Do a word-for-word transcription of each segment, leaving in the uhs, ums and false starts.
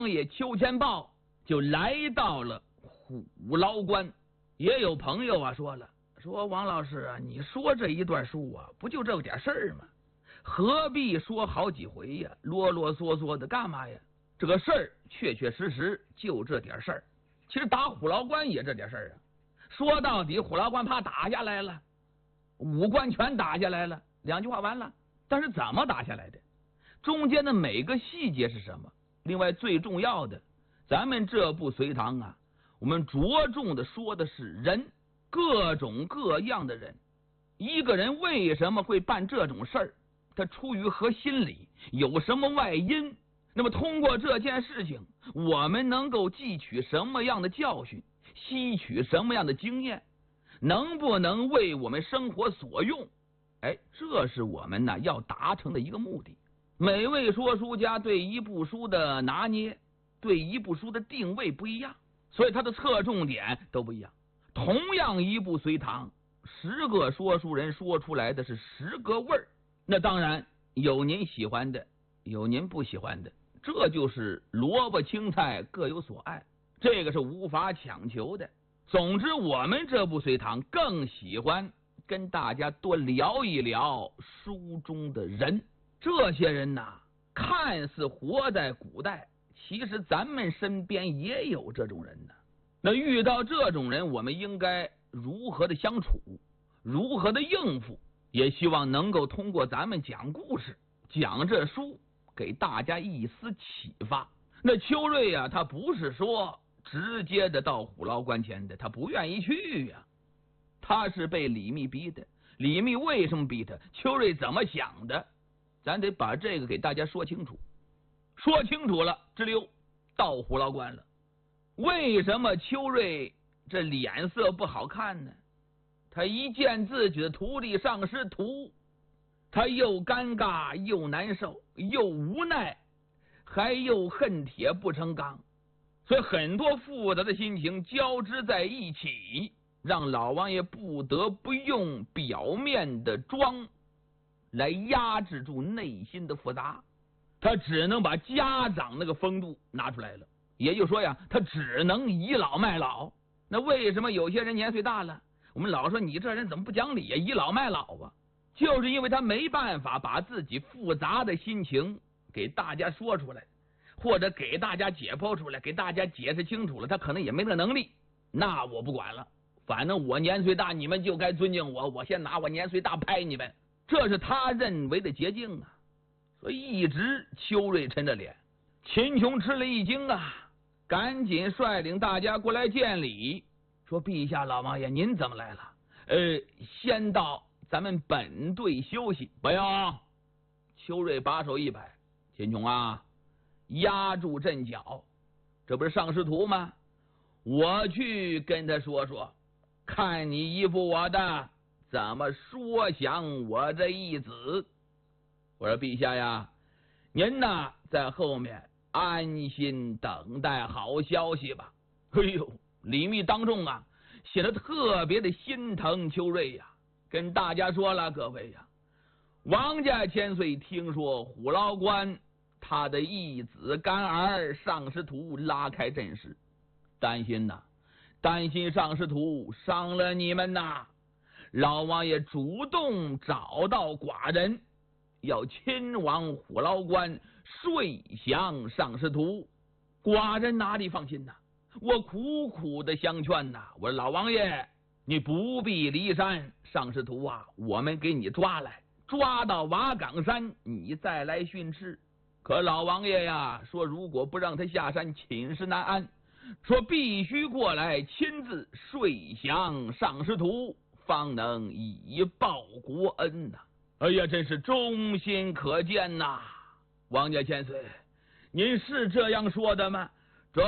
爷邱千豹就来到了虎牢关。也有朋友啊说了，说王老师啊，你说这一段书啊，不就这点事儿吗？何必说好几回呀？啰啰嗦嗦的干嘛呀？这个事儿确确实实就这点事儿。其实打虎牢关也这点事儿啊。说到底，虎牢关怕打下来了，五关全打下来了，两句话完了。但是怎么打下来的？中间的每个细节是什么？另外最重要的，咱们这部隋唐啊，我们着重的说的是人，各种各样的人。一个人为什么会办这种事儿？他出于何心理？有什么外因？那么通过这件事情，我们能够汲取什么样的教训？吸取什么样的经验？能不能为我们生活所用？哎，这是我们呢要达成的一个目的。每位说书家对一部书的拿捏，对一部书的定位不一样，所以他的侧重点都不一样。同样一部隋唐，十个说书人说出来的是十个味儿。那当然有您喜欢的，有您不喜欢的，这就是萝卜青菜各有所爱，这个是无法强求的。总之，我们这部隋唐更喜欢跟大家多聊一聊书中的人。这些人呐，看似活在古代，其实咱们身边也有这种人呢。那遇到这种人，我们应该如何的相处，如何的应付？也希望能够通过咱们讲故事，讲这书，给大家一丝启发。那邱瑞啊，他不是说直接的到虎牢关前的，他不愿意去呀、啊，他是被李密逼的。李密为什么逼他？邱瑞怎么想的？咱得把这个给大家说清楚。说清楚了，直溜到虎牢关了。为什么邱瑞这脸色不好看呢？他一见自己的徒弟上师徒，他又尴尬又难受又无奈，还又恨铁不成钢，所以很多复杂的心情交织在一起，让老王爷不得不用表面的装来压制住内心的复杂。他只能把家长那个风度拿出来了，也就是说呀，他只能倚老卖老。那为什么有些人年岁大了，我们老说你这人怎么不讲理呀，倚老卖老啊？就是因为他没办法把自己复杂的心情给大家说出来，或者给大家解剖出来，给大家解释清楚了，他可能也没那能力。那我不管了，反正我年岁大，你们就该尊敬我，我先拿我年岁大拍你们，这是他认为的捷径啊。所以一直邱瑞沉着脸。秦琼吃了一惊啊，赶紧率领大家过来见礼，说陛下老王爷您怎么来了？呃，先到咱们本队休息。不用。邱瑞把手一摆，秦琼啊，压住阵脚，这不是上师徒吗？我去跟他说说，看你依附我的怎么说想我这一子。我说陛下呀，您呐在后面安心等待好消息吧。哎呦，李密当众啊显得特别的心疼邱瑞呀，跟大家说了，各位呀，王家千岁听说虎牢关他的义子干儿上师徒拉开阵势，担心呐，担心上师徒伤了你们呐。老王爷主动找到寡人，要亲往虎牢关睡降上师徒。寡人哪里放心呐？我苦苦的相劝呐，我说老王爷你不必离山，上师徒啊我们给你抓来，抓到瓦岗山你再来训斥。可老王爷呀说，如果不让他下山，寝食难安，说必须过来亲自睡降上师徒，方能以报国恩呐、啊。哎呀，真是忠心可见呐！王家千岁，您是这样说的吗？这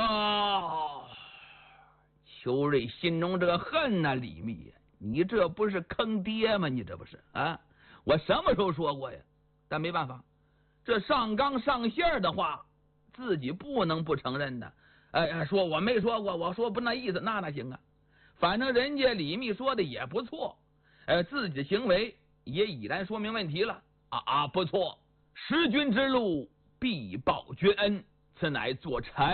邱瑞心中这个恨呐、啊，李密，你这不是坑爹吗？你这不是啊？我什么时候说过呀？但没办法，这上纲上线的话，自己不能不承认的。哎，说我没说过，我说不那意思，那哪行啊？反正人家李密说的也不错，呃，自己的行为也已然说明问题了啊啊，不错，识君之路必报君恩， 此乃做差